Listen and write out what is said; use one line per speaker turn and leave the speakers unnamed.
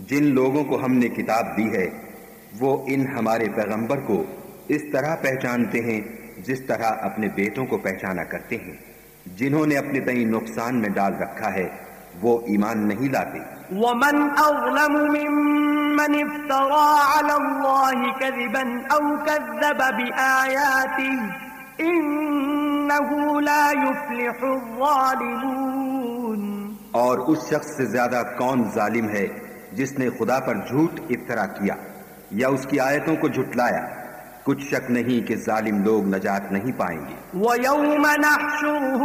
जिन लोगों को हमने किताब दी है वो इन हमारे पैगंबर को इस तरह पहचानते हैं जिस तरह अपने बेटों को पहचाना करते हैं। जिन्होंने अपने तई नुकसान में डाल रखा है वो ईमान नहीं लाते।
वमन अज़लमु मिम्मन इफ्तरा अला अल्लाहि कज़िबन औ कज़्ज़ब बिआयातिहि इन्नहु ला युफ्लिहुज़्ज़ालिमून।
और उस शख्स से ज्यादा कौन जालिम है जिसने खुदा पर झूठ इफ्तरा किया या उसकी आयतों को झुटलाया। कुछ शक नहीं कि जालिम लोग नजात नहीं पाएंगे।